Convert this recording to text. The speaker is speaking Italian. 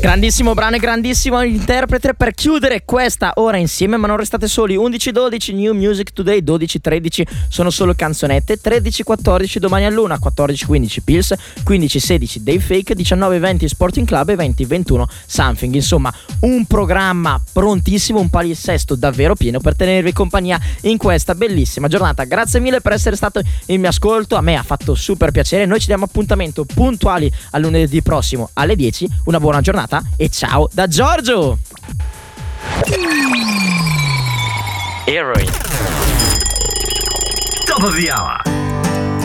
Grandissimo brano e grandissimo interprete per chiudere questa ora insieme, ma non restate soli. 11-12 New Music Today, 12-13 sono solo canzonette, 13-14 domani all'una, 14-15 Pills, 15-16 Day Fake, 19-20 Sporting Club e 20-21 Something. Insomma, un programma prontissimo, un palinsesto davvero pieno per tenervi compagnia in questa bellissima giornata. Grazie mille per essere stato in mio ascolto, a me ha fatto super piacere. Noi ci diamo appuntamento puntuali al lunedì prossimo alle 10. Una buona giornata e ciao da Giorgio. Heroin. Top of the hour.